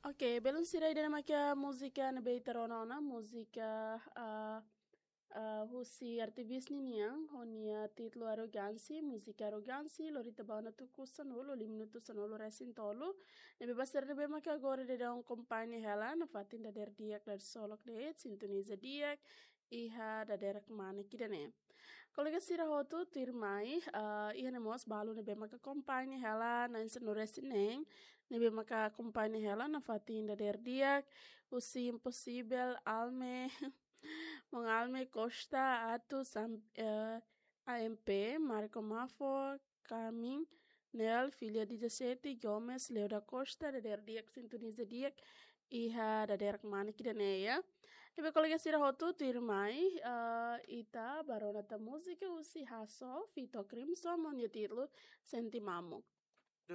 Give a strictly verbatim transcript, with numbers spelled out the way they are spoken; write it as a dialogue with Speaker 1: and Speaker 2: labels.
Speaker 1: Okey, belum sirai dena makia música na beitaronona, música uh, uh, husi artivis niniang, honia titlo arrogansi, música arrogansi, lorita bauna tu kusanolo, limno tu sanolo resintolo. Nebe basar nebe makia agora de um companhia hela, na fatin da der diak dar solok de sintoniza diak, iha da der kemana kidane. Kolega sira hotu tirmai, uh, iha nemos balu nebe maka companhia hela, na insano resineng, nebe maka companhia hela, na fatin da der diak, usi impossível, alme, Mongalme Costa, Atos, Am- eh, A M P, Marco Mafo, Carmin, Nel, filha dezessete, Gomes, Leo da Costa, da der diak sintoniza diak, iha da der kemana kidaneia. Ibe kolega sira hotu tirmai, uh, ita baronata música usi haso, fito crimson, mon titlo Sentimamo.